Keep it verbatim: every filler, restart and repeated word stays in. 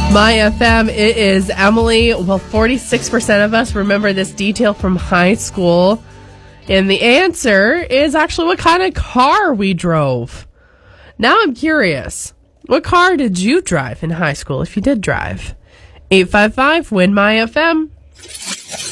My F M, it is Emily. Well, forty-six percent of us remember this detail from high school. And the answer is actually what kind of car we drove. Now I'm curious. What car did you drive in high school if you did drive? eight five five, W I N, M Y F M.